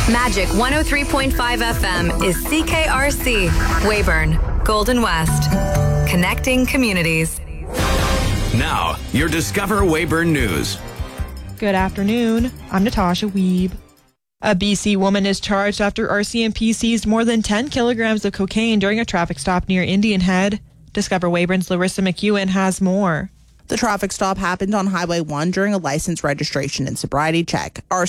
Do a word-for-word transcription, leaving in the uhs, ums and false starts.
Magic one oh three point five F M is C K R C, Weyburn, Golden West. Connecting communities. Now, your Discover Weyburn News. Good afternoon. I'm Natasha Wiebe. A B C woman is charged after R C M P seized more than ten kilograms of cocaine during a traffic stop near Indian Head. Discover Weyburn's Larissa McEwen has more. The traffic stop happened on Highway one during a license registration and sobriety check.